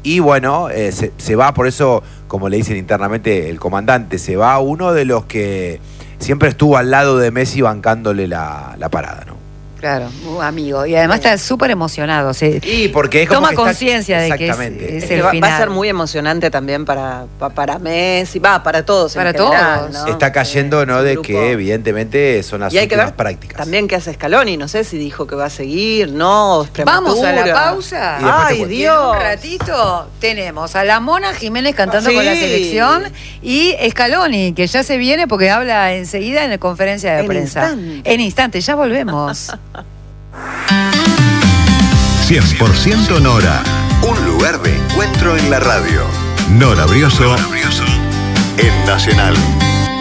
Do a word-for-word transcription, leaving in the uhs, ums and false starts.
Y bueno, eh, se, se va, por eso, como le dicen internamente el comandante, se va uno de los que siempre estuvo al lado de Messi bancándole la, la parada, ¿no? Claro, un amigo. Y además está súper emocionado. Se y porque es como toma conciencia de que es, es el va, final. Va a ser muy emocionante también para, para Messi, va, para todos. Para en general, todos. ¿no? Está cayendo, eh, ¿no? De grupo. que evidentemente son las y hay que últimas ver prácticas. También qué hace Scaloni, no sé si dijo que va a seguir, no, es Vamos a la prematura. pausa. Ay, Y en Dios. un ratito tenemos a la Mona Jiménez cantando Sí. con la selección y Scaloni, que ya se viene porque habla enseguida en la conferencia de En prensa. instante. En instante, ya volvemos. cien por ciento Nora. Un lugar de encuentro en la radio. Nora Brioso en Nacional.